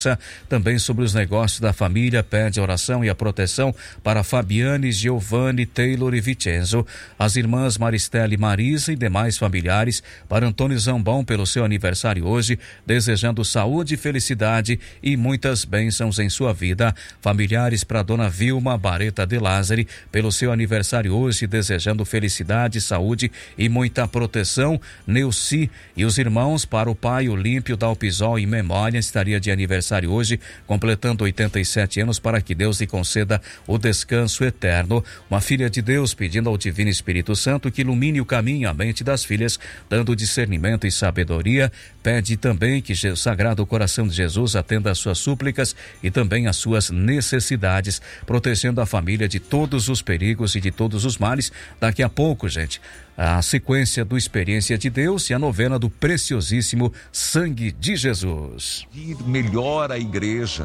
Também sobre os negócios da família, pede a oração e a proteção para Fabiane, Giovanni, Taylor e Vicenzo, as irmãs Maristela e Marisa e demais familiares, para Antônio Zambão pelo seu aniversário hoje, desejando saúde, felicidade e muitas bênçãos em sua vida. Familiares para Dona Vilma Bareta de Lázari pelo seu aniversário hoje, desejando felicidade, saúde e muita proteção. Neuci e os irmãos para o pai Olímpio Dalpisol em memória, estaria de aniversário hoje, completando 87 anos, para que Deus lhe conceda o descanso eterno. Uma filha de Deus pedindo ao Divino Espírito Santo que ilumine o caminho e a mente das filhas, dando discernimento e sabedoria. Pede também que o Sagrado Coração de Jesus atenda às suas súplicas e também às suas necessidades, protegendo a família de todos os perigos e de todos os males. Daqui a pouco, gente, a sequência do Experiência de Deus e a novena do preciosíssimo Sangue de Jesus. Melhor a igreja.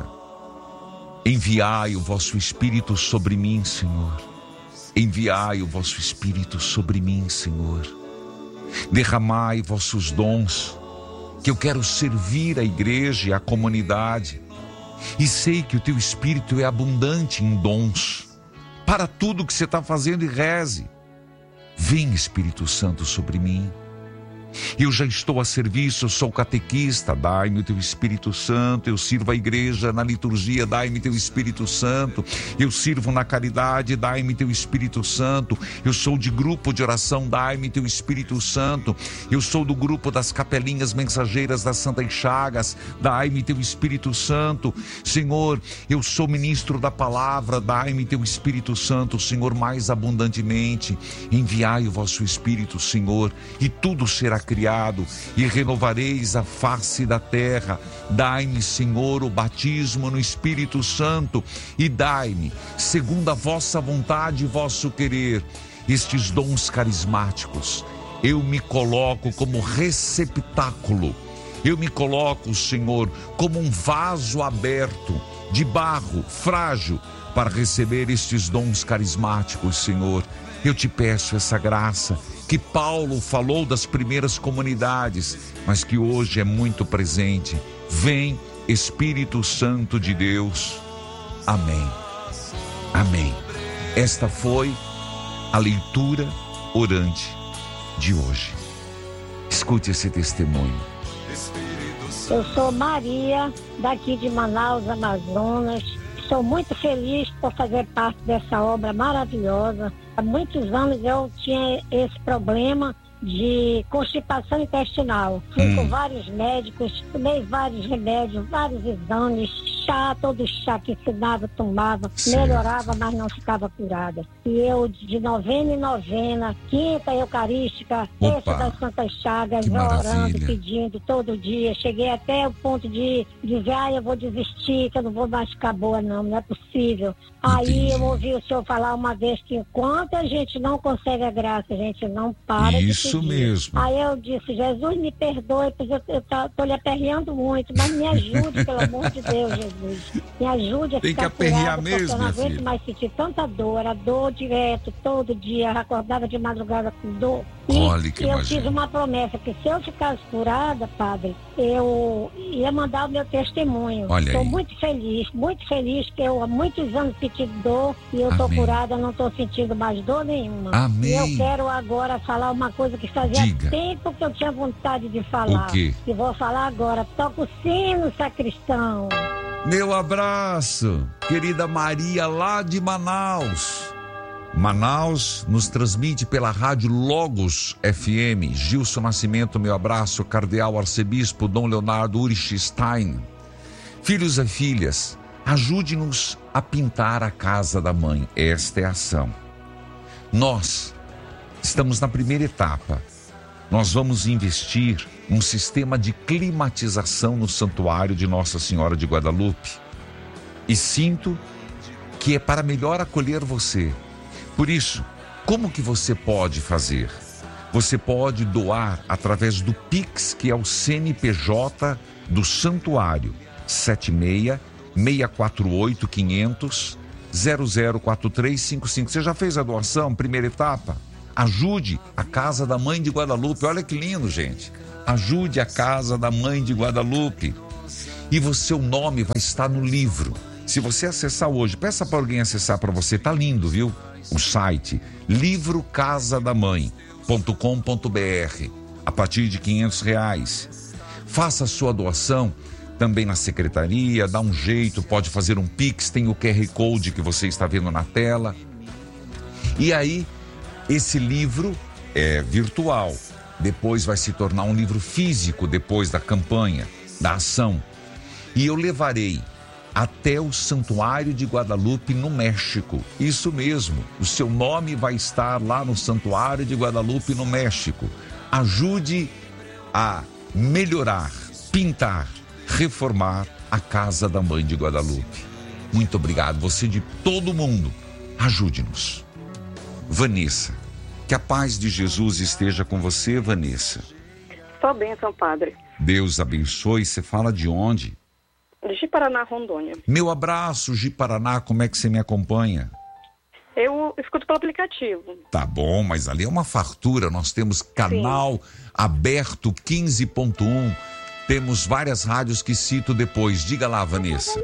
Enviai o vosso Espírito sobre mim, Senhor. Enviai o vosso Espírito sobre mim, Senhor. Derramai vossos dons, que eu quero servir a igreja e a comunidade. E sei que o teu Espírito é abundante em dons. Para tudo que você está fazendo, e reze. Vem, Espírito Santo, sobre mim. Eu já estou a serviço, eu sou catequista, dai-me o teu Espírito Santo. Eu sirvo a igreja na liturgia, dai-me teu Espírito Santo. Eu sirvo na caridade, dai-me teu Espírito Santo. Eu sou de grupo de oração, dai-me teu Espírito Santo. Eu sou do grupo das capelinhas mensageiras das Santas Chagas, dai-me teu Espírito Santo. Senhor, eu sou ministro da palavra, dai-me teu Espírito Santo, Senhor, mais abundantemente. Enviai o vosso Espírito, Senhor, e tudo será criado, e renovareis a face da terra. Dai-me, Senhor, o batismo no Espírito Santo, e dai-me, segundo a vossa vontade e vosso querer, estes dons carismáticos. Eu me coloco como receptáculo, eu me coloco, Senhor, como um vaso aberto, de barro, frágil, para receber estes dons carismáticos, Senhor. Eu te peço essa graça que Paulo falou das primeiras comunidades, mas que hoje é muito presente. Vem, Espírito Santo de Deus. Amém. Amém. Esta foi a leitura orante de hoje. Escute esse testemunho. Eu sou Maria, daqui de Manaus, Amazonas. Estou muito feliz por fazer parte dessa obra maravilhosa. Há muitos anos eu tinha esse problema de constipação intestinal. Fui com vários médicos, tomei vários remédios, vários exames, todo chá que ensinava, tomava, melhorava, mas não ficava curada. E eu, de novena em novena, quinta eucarística, terça das Santas Chagas, orando, pedindo todo dia. Cheguei até o ponto de dizer, eu vou desistir, que eu não vou mais ficar boa, não é possível. Aí eu ouvi o senhor falar uma vez que enquanto a gente não consegue a graça, a gente não para de pedir. Isso mesmo. Aí eu disse, Jesus, me perdoe, pois eu tô lhe aperreando muito, mas me ajude, pelo amor de Deus, Jesus. Me ajude a Tem ficar que aperrear curada, mesmo, porque eu não aguento filha. mais sentir tanta dor, a dor direto, todo dia, acordava de madrugada com dor. Olha que eu fiz uma promessa, que se eu ficasse curada, padre, eu ia mandar o meu testemunho. Estou muito feliz, que eu há muitos anos senti dor e eu estou curada, não estou sentindo mais dor nenhuma. Amém. E eu quero agora falar uma coisa que fazia tempo que eu tinha vontade de falar. O quê? E vou falar agora. Toca o sino, sacristão. Meu abraço, querida Maria, lá de Manaus. Manaus nos transmite pela rádio Logos FM. Gilson Nascimento, meu abraço. Cardeal Arcebispo Dom Leonardo Urich Stein. Filhos e filhas, ajude-nos a pintar a casa da mãe. Esta é a ação. Nós estamos na primeira etapa. Nós vamos investir num sistema de climatização no santuário de Nossa Senhora de Guadalupe. E sinto que é para melhor acolher você. Por isso, como que você pode fazer? Você pode doar através do Pix, que é o CNPJ do santuário, 76-648-500-004355. Você já fez a doação, primeira etapa? Ajude a Casa da Mãe de Guadalupe. Olha que lindo, gente. Ajude a Casa da Mãe de Guadalupe. e o seu nome vai estar no livro. Se você acessar hoje, peça para alguém acessar para você, tá lindo, viu? O site livrocasadamãe.com.br, a partir de R$500. Faça a sua doação também na secretaria, dá um jeito, pode fazer um Pix, tem o QR Code que você está vendo na tela. E aí, esse livro é virtual, depois vai se tornar um livro físico depois da campanha, da ação. E eu levarei até o Santuário de Guadalupe, no México. Isso mesmo, o seu nome vai estar lá no Santuário de Guadalupe, no México. Ajude a melhorar, pintar, reformar a Casa da Mãe de Guadalupe. Muito obrigado, você de todo mundo. Ajude-nos. Vanessa, que a paz de Jesus esteja com você, Vanessa. Só bênção, padre. Deus abençoe. Você fala de onde? De Ji-Paraná, Rondônia. Meu abraço, Ji-Paraná, como é que você me acompanha? Eu escuto pelo aplicativo. Tá bom, mas ali é uma fartura, nós temos canal aberto 15.1, temos várias rádios que cito depois. Diga lá, Vanessa.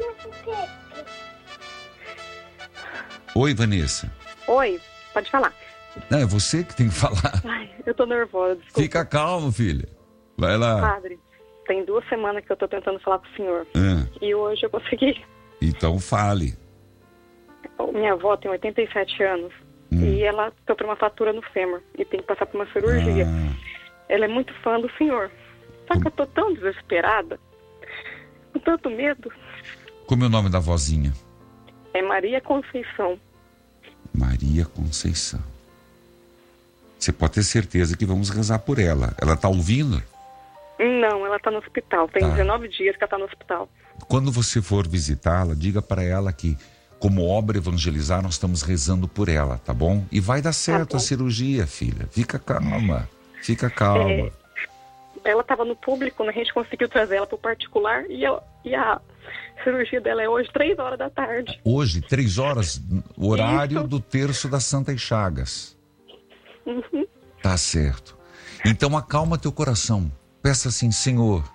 Oi, Vanessa. Oi, pode falar. Não, é você que tem que falar. Ai, eu tô nervosa, desculpa. Fica calmo, filha. Vai lá. Padre, tem 2 semanas que eu tô tentando falar com o senhor. E hoje eu consegui. Então fale. Minha avó tem 87 anos. E ela sofreu uma fratura no fêmur e tem que passar por uma cirurgia. Ela é muito fã do senhor. Só que eu tô tão desesperada, com tanto medo. Como é o nome da vozinha? É Maria Conceição. Maria Conceição. Você pode ter certeza que vamos rezar por ela. Ela tá ouvindo? Não, ela tá no hospital. Tem 19 dias que ela tá no hospital. Quando você for visitá-la, diga para ela que, como obra Evangelizar, nós estamos rezando por ela, tá bom? E vai dar certo a cirurgia, filha. Fica calma. Fica calma. Ela estava no público, a gente conseguiu trazer ela para o particular e a cirurgia dela é hoje, 3 horas da tarde. Hoje, 3 horas, horário do terço das Santas Chagas. Tá certo. Então acalma teu coração. Peça assim, Senhor,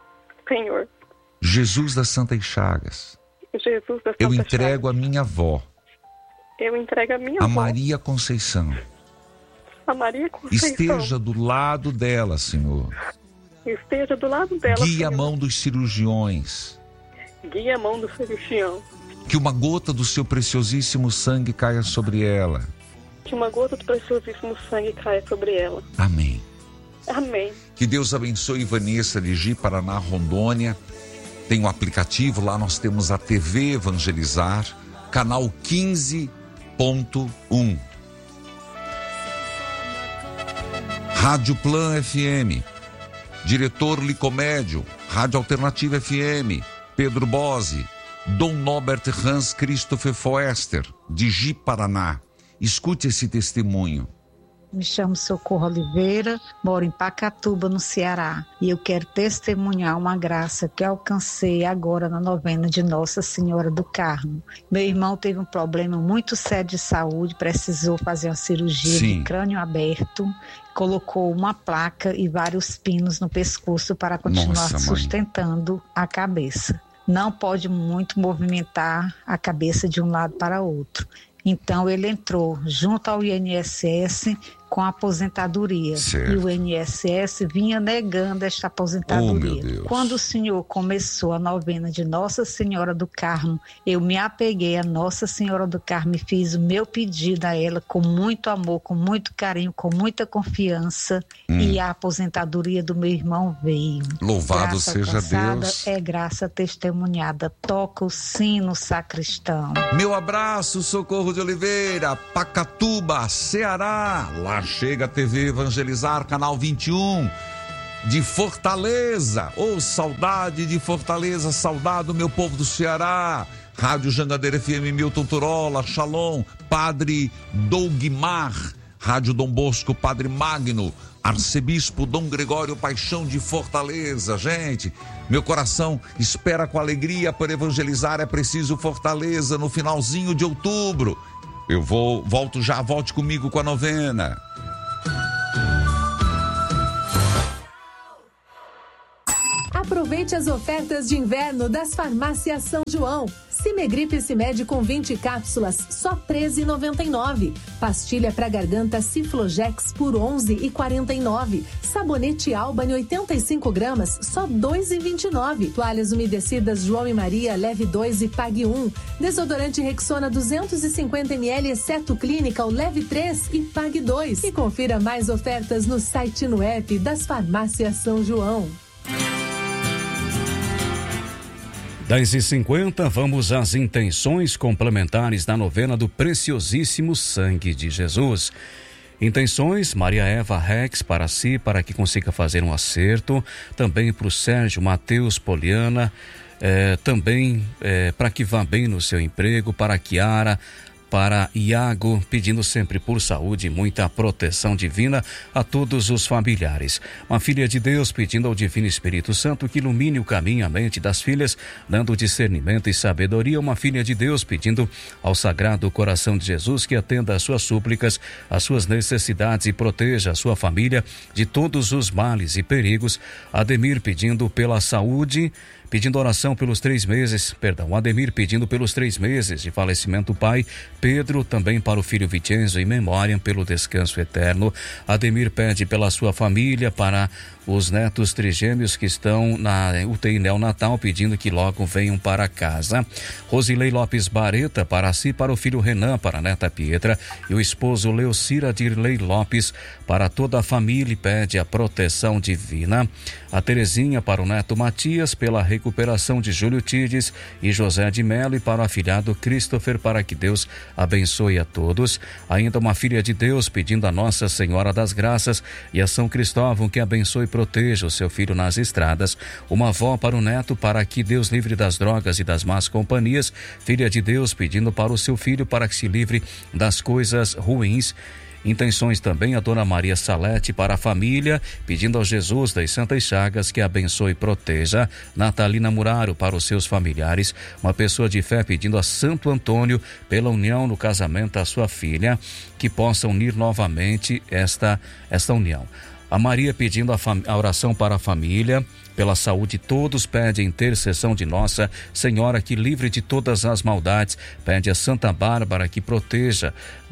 Jesus das Santas Chagas, Jesus das eu Santas entrego Chagas. a minha avó, eu entrego a minha a avó, Maria Conceição. a Maria Conceição. Esteja do lado dela, Senhor. Esteja do lado dela, Guie a Senhor. mão dos cirurgiões. Guie a mão do cirurgião. Que uma gota do seu preciosíssimo sangue caia sobre ela. Que uma gota do preciosíssimo sangue caia sobre ela. Amém. Amém. Que Deus abençoe Vanessa de Ji-Paraná, Rondônia. Tem um aplicativo, lá nós temos a TV Evangelizar, canal 15.1. Rádio Plan FM, Diretor Licomédio, Rádio Alternativa FM, Pedro Bose, Dom Norbert Hans Christopher Foester, de Ji-Paraná. Escute esse testemunho. Me chamo Socorro Oliveira, moro em Pacatuba, no Ceará, e eu quero testemunhar uma graça que alcancei agora na novena de Nossa Senhora do Carmo. Meu irmão teve um problema muito sério de saúde, precisou fazer uma cirurgia de crânio aberto, colocou uma placa e vários pinos no pescoço para continuar sustentando a cabeça. Não pode muito movimentar a cabeça de um lado para outro. Então ele entrou junto ao INSS com a aposentadoria. Certo. E o INSS vinha negando esta aposentadoria. Oh, meu Deus. Quando o senhor começou a novena de Nossa Senhora do Carmo, eu me apeguei a Nossa Senhora do Carmo e fiz o meu pedido a ela com muito amor, com muito carinho, com muita confiança. E a aposentadoria do meu irmão veio. Louvado Graça seja alcançada Deus. É graça testemunhada. Toca o sino, sacristão. Meu abraço, Socorro de Oliveira, Pacatuba, Ceará. Lá chega a TV Evangelizar, canal 21, de Fortaleza. Oh, saudade de Fortaleza, saudade do meu povo do Ceará. Rádio Jangadeira FM, Milton Turola, Shalom, Padre Dougmar. Rádio Dom Bosco, Padre Magno, Arcebispo Dom Gregório Paixão de Fortaleza. Gente, meu coração espera com alegria por evangelizar. É preciso Fortaleza no finalzinho de outubro. Eu volto já, volte comigo com a novena. Aproveite as ofertas de inverno das farmácias São João. Cimegripe Cimed com 20 cápsulas, só R$ 13,99. Pastilha para garganta Ciflogex por R$ 11,49. Sabonete Albany 85 gramas, só R$ 2,29. Toalhas umedecidas João e Maria, leve 2 e pague 1. Desodorante Rexona 250 ml, exceto Clinical, leve 3 e pague 2. E confira mais ofertas no site e no app das farmácias São João. 10h50, vamos às intenções complementares da novena do Preciosíssimo Sangue de Jesus. Intenções, Maria Eva Rex, para si, para que consiga fazer um acerto. Também para o Sérgio Mateus Poliana, também para que vá bem no seu emprego. Para a Kiara, para Iago, pedindo sempre por saúde e muita proteção divina a todos os familiares. Uma filha de Deus pedindo ao Divino Espírito Santo que ilumine o caminho e a mente das filhas, dando discernimento e sabedoria. Uma filha de Deus pedindo ao Sagrado Coração de Jesus que atenda às suas súplicas, às suas necessidades e proteja a sua família de todos os males e perigos. Ademir pedindo pela saúde, pedindo oração pelos 3 meses, Ademir pedindo pelos 3 meses de falecimento do pai. Pedro também para o filho Vicenzo, em memória, pelo descanso eterno. Ademir pede pela sua família, para os netos trigêmeos que estão na UTI neonatal, pedindo que logo venham para casa. Rosilei Lopes Bareta, para si, para o filho Renan, para a neta Pietra e o esposo Leocira Dirley Lopes, para toda a família, pede a proteção divina. A Terezinha para o neto Matias, pela recuperação de Júlio Tides e José de Melo, e para o afilhado Christopher, para que Deus abençoe a todos. Ainda uma filha de Deus pedindo a Nossa Senhora das Graças e a São Cristóvão que abençoe e proteja o seu filho nas estradas. Uma avó para o neto, para que Deus livre das drogas e das más companhias. Filha de Deus pedindo para o seu filho para que se livre das coisas ruins. Intenções também a Dona Maria Salete para a família, pedindo ao Jesus das Santas Chagas que abençoe e proteja. Natalina Muraro para os seus familiares. Uma pessoa de fé pedindo a Santo Antônio pela união no casamento da sua filha, que possa unir novamente esta união. A Maria pedindo a oração para a família, pela saúde. Todos pedem a intercessão de Nossa Senhora que livre de todas as maldades. Pede a Santa Bárbara que proteja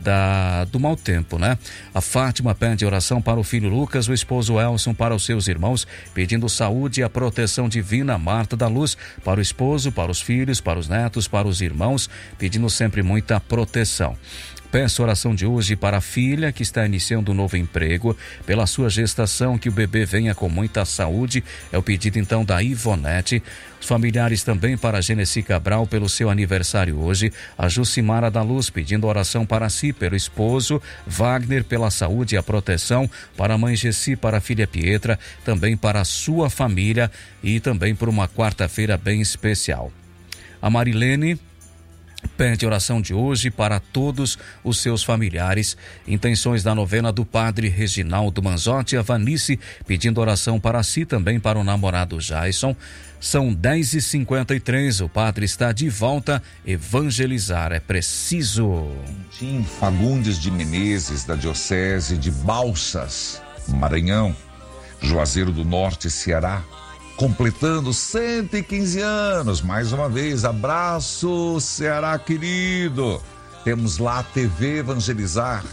do mau tempo, né? A Fátima pede oração para o filho Lucas, o esposo Elson, para os seus irmãos, pedindo saúde e a proteção divina. Marta da Luz para o esposo, para os filhos, para os netos, para os irmãos, pedindo sempre muita proteção. Peço oração de hoje para a filha que está iniciando um novo emprego, pela sua gestação, que o bebê venha com muita saúde. É o pedido então da Ivonete. Os familiares também para a Genesi Cabral pelo seu aniversário hoje. A Jucimara da Luz pedindo oração para si, pelo esposo Wagner, pela saúde e a proteção. Para a mãe Gessi, para a filha Pietra, também para a sua família e também por uma quarta-feira bem especial. A Marilene pede oração de hoje para todos os seus familiares. Intenções da novena do padre Reginaldo Manzotti. A Vanice pedindo oração para si, também para o namorado Jason. São 10h53, o padre está de volta. Evangelizar é preciso. Tim Fagundes de Menezes, da Diocese de Balsas, Maranhão, Juazeiro do Norte, Ceará, completando 115 anos. Mais uma vez, abraço, Ceará querido. Temos lá a TV Evangelizar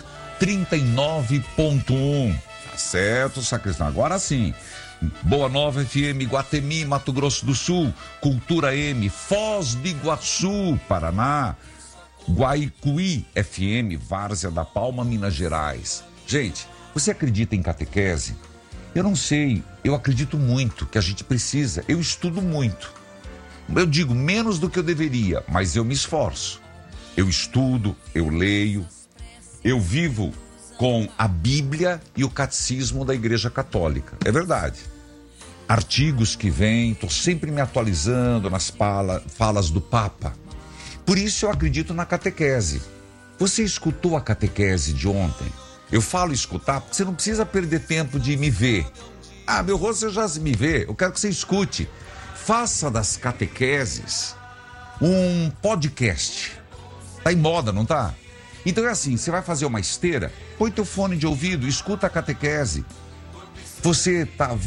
39.1. Tá certo, sacristão? Agora sim. Boa Nova FM, Guatemi, Mato Grosso do Sul. Cultura M, Foz do Iguaçu, Paraná. Guaicuí FM, Várzea da Palma, Minas Gerais. Gente, você acredita em catequese? Eu não sei, eu acredito muito que a gente precisa. Eu estudo muito. Eu digo menos do que eu deveria, mas eu me esforço. Eu estudo, eu leio, eu vivo com a Bíblia e o Catecismo da Igreja Católica. É verdade. Artigos que vêm, estou sempre me atualizando nas falas do Papa. Por isso eu acredito na catequese. Você escutou a catequese de ontem? Eu falo escutar porque você não precisa perder tempo de me ver. Ah, meu rosto você já me vê. Eu quero que você escute. Faça das catequeses um podcast. Tá em moda, não tá? Então é assim, você vai fazer uma esteira, põe teu fone de ouvido, escuta a catequese. Você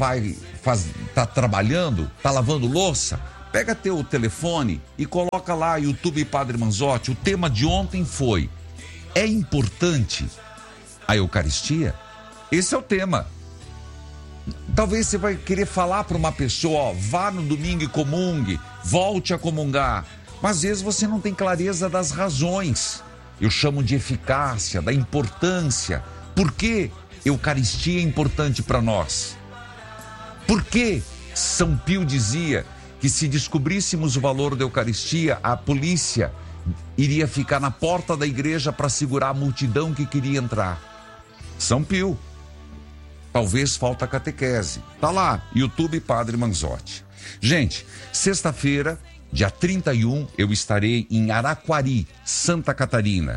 tá trabalhando, tá lavando louça? Pega teu telefone e coloca lá YouTube Padre Manzotti. O tema de ontem foi: é importante a Eucaristia? Esse é o tema. Talvez você vai querer falar para uma pessoa, vá no domingo e comungue, volte a comungar. Mas às vezes você não tem clareza das razões. Eu chamo de eficácia, da importância. Por que Eucaristia é importante para nós? Por que São Pio dizia que se descobríssemos o valor da Eucaristia, a polícia iria ficar na porta da igreja para segurar a multidão que queria entrar? São Pio. Talvez falta catequese. Tá lá, YouTube Padre Manzotti. Gente, sexta-feira, dia 31, eu estarei em Araquari, Santa Catarina.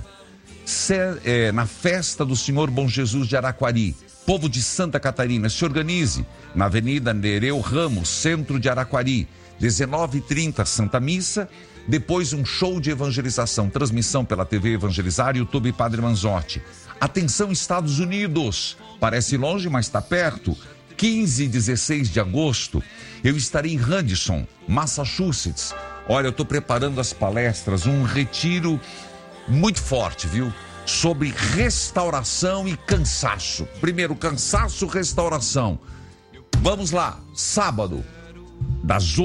Na festa do Senhor Bom Jesus de Araquari. Povo de Santa Catarina, se organize na Avenida Nereu Ramos, centro de Araquari. 19h30, Santa Missa. Depois um show de evangelização. Transmissão pela TV Evangelizar, YouTube Padre Manzotti. Atenção, Estados Unidos. Parece longe, mas está perto. 15 e 16 de agosto, eu estarei em Radisson, Massachusetts. Olha, eu estou preparando as palestras, um retiro muito forte, viu? Sobre restauração e cansaço. Primeiro, cansaço, restauração. Vamos lá, sábado, das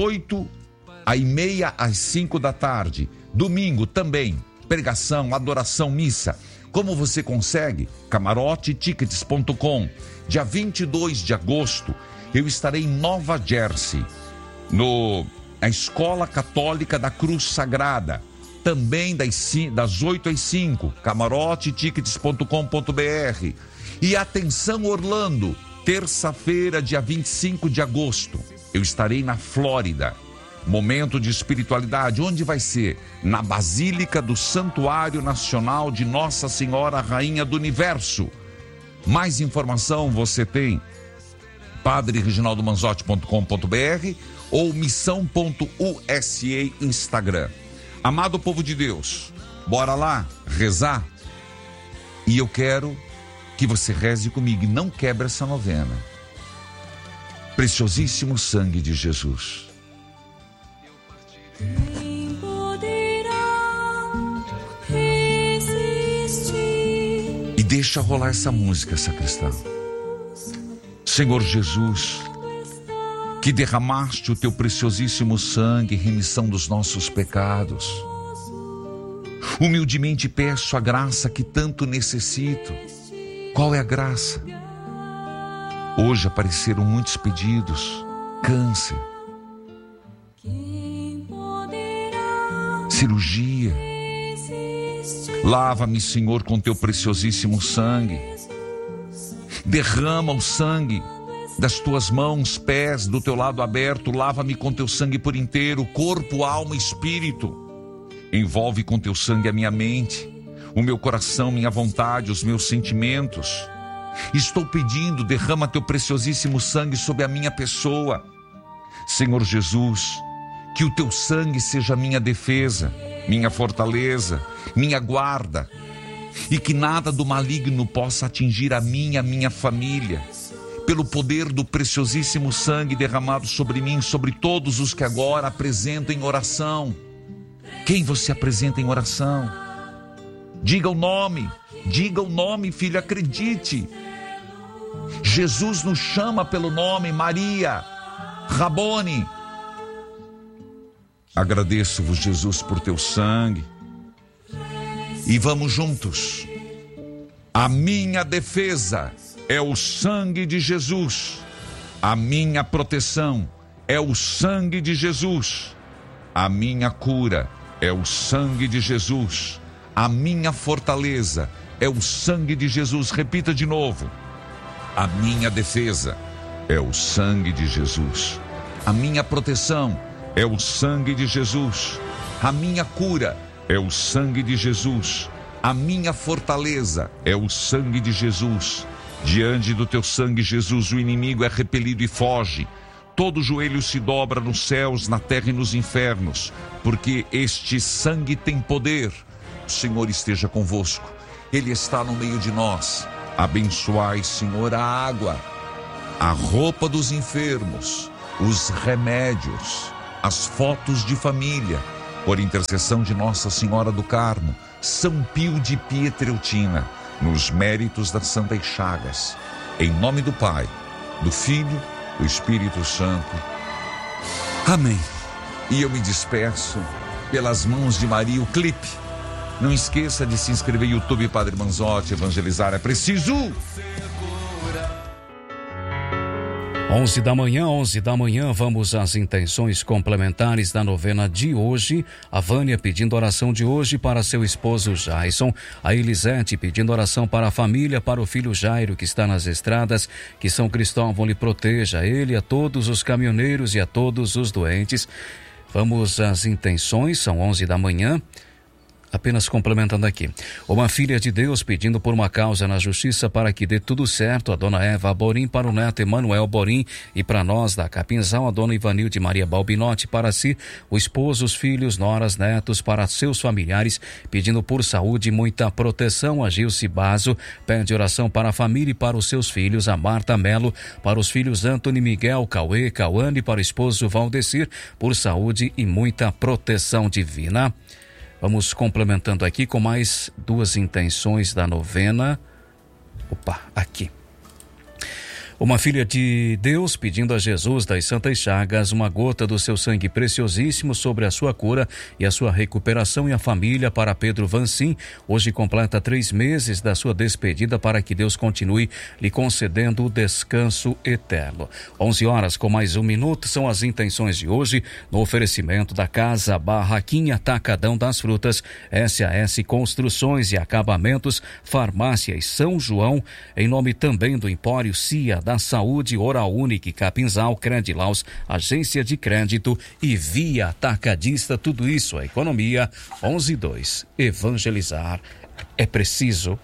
8h30 às 5 da tarde. Domingo também, pregação, adoração, missa. Como você consegue? CamaroteTickets.com. Dia 22 de agosto, eu estarei em Nova Jersey, na Escola Católica da Cruz Sagrada. Também das 8 às 5, CamaroteTickets.com.br. E atenção, Orlando, terça-feira, dia 25 de agosto, eu estarei na Flórida. Momento de espiritualidade, onde vai ser? Na Basílica do Santuário Nacional de Nossa Senhora Rainha do Universo. Mais informação você tem padrereginaldomanzotti.com.br ou missão.usa Instagram. Amado povo de Deus, bora lá rezar? E eu quero que você reze comigo e não quebre essa novena. Preciosíssimo sangue de Jesus. Quem poderá resistir? E deixa rolar essa música, sacristão. Senhor Jesus, que derramaste o teu preciosíssimo sangue em remissão dos nossos pecados, humildemente peço a graça que tanto necessito. Qual é a graça? Hoje apareceram muitos pedidos: câncer, cirurgia. Lava-me, Senhor, com teu preciosíssimo sangue. Derrama o sangue das tuas mãos, pés, do teu lado aberto. Lava-me com teu sangue por inteiro, corpo, alma e espírito. Envolve com teu sangue a minha mente, o meu coração, minha vontade, os meus sentimentos. Estou pedindo, derrama teu preciosíssimo sangue sobre a minha pessoa. Senhor Jesus, que o teu sangue seja minha defesa, minha fortaleza, minha guarda, e que nada do maligno possa atingir a mim e a minha família. Pelo poder do preciosíssimo sangue derramado sobre mim, sobre todos os que agora apresentam em oração. Quem você apresenta em oração? Diga o nome, filho, acredite. Jesus nos chama pelo nome: Maria, Rabone. Agradeço-vos, Jesus, por teu sangue. E vamos juntos. A minha defesa é o sangue de Jesus. A minha proteção é o sangue de Jesus. A minha cura é o sangue de Jesus. A minha fortaleza é o sangue de Jesus. Repita de novo. A minha defesa é o sangue de Jesus. A minha proteção é o sangue de Jesus. A minha cura é o sangue de Jesus. A minha fortaleza é o sangue de Jesus. Diante do teu sangue, Jesus, o inimigo é repelido e foge. Todo joelho se dobra nos céus, na terra e nos infernos, porque este sangue tem poder. O Senhor esteja convosco. Ele está no meio de nós. Abençoai, Senhor, a água a roupa dos enfermos, os remédios, as fotos de família, por intercessão de Nossa Senhora do Carmo, São Pio de Pietrelcina, nos méritos das Santas Chagas, em nome do Pai, do Filho, do Espírito Santo. Amém. E eu me despeço pelas mãos de Maria, o clipe. Não esqueça de se inscrever no YouTube Padre Manzotti. Evangelizar é preciso. 11 da manhã, vamos às intenções complementares da novena de hoje. A Vânia pedindo oração de hoje para seu esposo Jason. A Elisete pedindo oração para a família, para o filho Jairo que está nas estradas. Que São Cristóvão lhe proteja, a ele, a todos os caminhoneiros e a todos os doentes. Vamos às intenções, são 11 da manhã. Apenas complementando aqui. Uma filha de Deus pedindo por uma causa na justiça para que dê tudo certo. A dona Eva Borim, para o neto Emanuel Borim, e para nós da Capinzal, a dona Ivanilde Maria Balbinotti, para si, o esposo, os filhos, noras, netos, para seus familiares, pedindo por saúde e muita proteção. A Gilce Bazo pede oração para a família e para os seus filhos. A Marta Melo, para os filhos Antônio, Miguel, Cauê, Cauane, para o esposo Valdecir, por saúde e muita proteção divina. Vamos complementando aqui com mais duas intenções da novena. Aqui. Uma filha de Deus pedindo a Jesus das Santas Chagas uma gota do seu sangue preciosíssimo sobre a sua cura e a sua recuperação, e a família para Pedro Vancim. Hoje completa 3 meses da sua despedida, para que Deus continue lhe concedendo o descanso eterno. 11 horas com mais 1 minuto são as intenções de hoje, no oferecimento da Casa Barraquinha Atacadão das Frutas, SAS Construções e Acabamentos, Farmácias São João, em nome também do Empório Cia da Saúde, Oral Unique, Capinzal, Credilaus, Agência de Crédito e Via Atacadista. Tudo isso, a economia. 11:02. Evangelizar é preciso.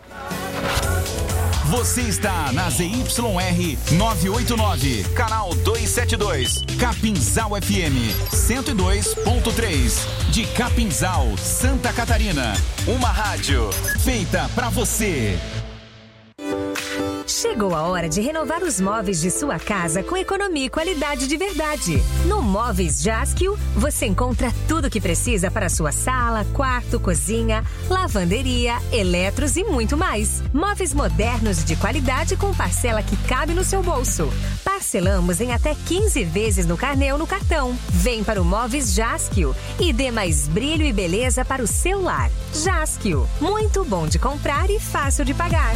Você está na ZYR 989, canal 272, Capinzal FM 102.3, de Capinzal, Santa Catarina. Uma rádio feita pra você. Chegou a hora de renovar os móveis de sua casa com economia e qualidade de verdade. No Móveis Jaskio, você encontra tudo o que precisa para sua sala, quarto, cozinha, lavanderia, eletros e muito mais. Móveis modernos de qualidade com parcela que cabe no seu bolso. Parcelamos em até 15 vezes no carnê ou no cartão. Vem para o Móveis Jaskio e dê mais brilho e beleza para o seu lar. Jaskio, muito bom de comprar e fácil de pagar.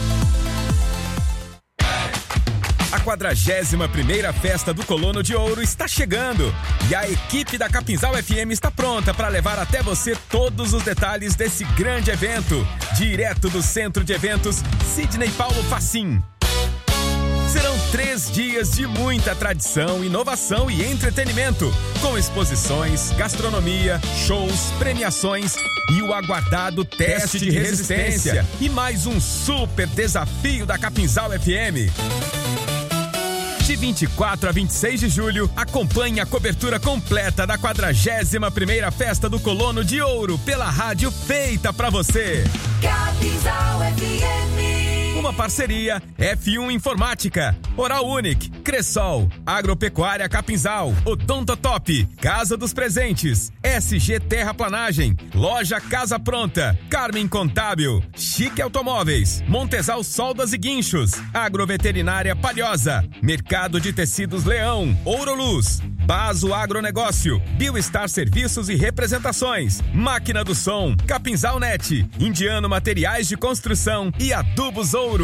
A 41ª Festa do Colono de Ouro está chegando e a equipe da Capinzal FM está pronta para levar até você todos os detalhes desse grande evento, direto do Centro de Eventos Sidney Paulo Facim. Serão 3 dias de muita tradição, inovação e entretenimento, com exposições, gastronomia, shows, premiações e o aguardado teste de resistência e mais um super desafio da Capinzal FM. De 24 a 26 de julho, acompanhe a cobertura completa da 41ª Festa do Colono de Ouro pela rádio feita pra você. Capinzal FM. Uma parceria F1 Informática, Oral Unique, Cressol, Agropecuária Capinzal, Odontotop, Casa dos Presentes, SG Terraplanagem, Loja Casa Pronta, Carmen Contábil, Chique Automóveis, Montesal Soldas e Guinchos, Agroveterinária Palhosa, Mercado de Tecidos Leão, Ouroluz, Baso Agronegócio, Biostar Serviços e Representações, Máquina do Som, Capinzal Net, Indiano Materiais de Construção e Adubos Ouro.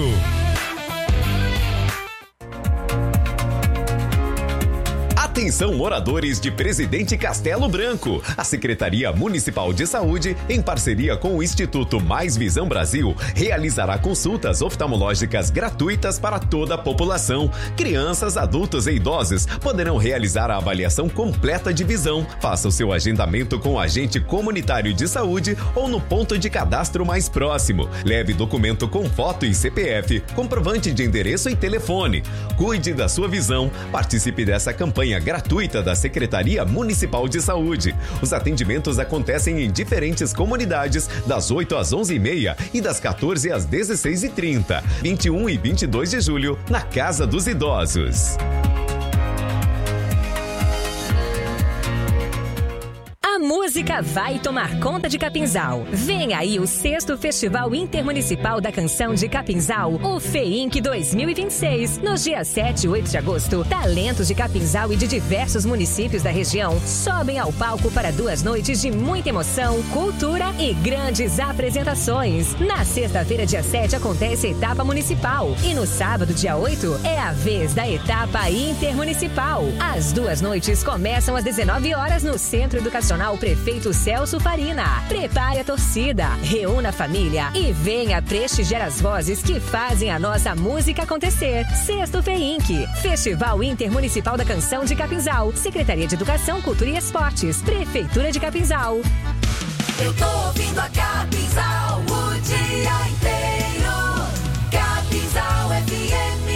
Atenção, moradores de Presidente Castelo Branco. A Secretaria Municipal de Saúde, em parceria com o Instituto Mais Visão Brasil, realizará consultas oftalmológicas gratuitas para toda a população. Crianças, adultos e idosos poderão realizar a avaliação completa de visão. Faça o seu agendamento com o agente comunitário de saúde ou no ponto de cadastro mais próximo. Leve documento com foto e CPF, comprovante de endereço e telefone. Cuide da sua visão. Participe dessa campanha gratuita da Secretaria Municipal de Saúde. Os atendimentos acontecem em diferentes comunidades, das 8 às 11h30 e das 14 às 16h30. 21 e 22 de julho, na Casa dos Idosos. A música vai tomar conta de Capinzal. Vem aí o 6º Festival Intermunicipal da Canção de Capinzal, o FEINC 2026. Nos dias 7 e 8 de agosto, talentos de Capinzal e de diversos municípios da região sobem ao palco para 2 noites de muita emoção, cultura e grandes apresentações. Na sexta-feira, dia 7, acontece a etapa municipal. E no sábado, dia 8, é a vez da etapa intermunicipal. As 2 noites começam às 19 horas no Centro Educacional Prefeito Celso Farina. Prepare a torcida, reúna a família e venha prestigiar as vozes que fazem a nossa música acontecer. 6º FEINC, Festival Intermunicipal da Canção de Capinzal, Secretaria de Educação, Cultura e Esportes, Prefeitura de Capinzal. Eu tô ouvindo a Capinzal o dia inteiro. Capinzal FM.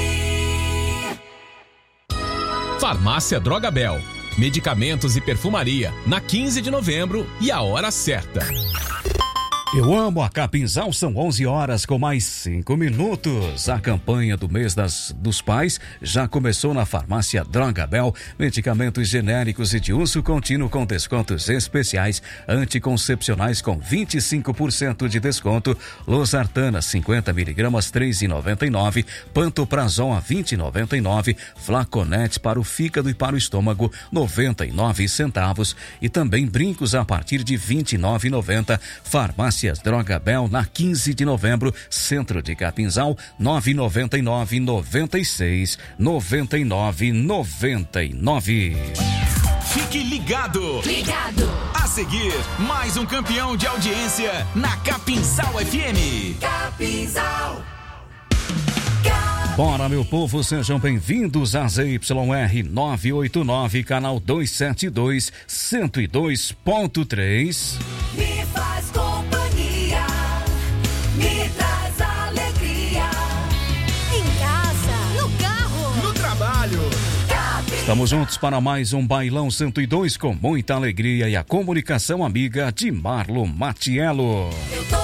Farmácia Drogabel. Medicamentos e perfumaria, na 15 de novembro e a hora certa. Eu amo a Capinzal, são 11 horas com mais 5 minutos. A campanha do mês dos pais já começou na Farmácia Drogabel. Medicamentos genéricos e de uso contínuo com descontos especiais. Anticoncepcionais com 25% de desconto. Losartana 50mg, 3,99. Pantoprazol a 20,99. Flaconete para o fígado e para o estômago, 99 centavos. E também brincos a partir de 29,90. Farmácia Drogabel, na 15 de novembro, Centro de Capinzal, 999 96 99 99. Fique ligado! Ligado! A seguir, mais um campeão de audiência na Capinzal FM. Capinzal! Bora, meu povo, sejam bem-vindos a ZYR 989, canal 272, 102.3. Me faz companhia, me traz alegria. Em casa, no carro, no trabalho. Estamos juntos para mais um Bailão 102 com muita alegria e a comunicação amiga de Marlon Matiello. Eu tô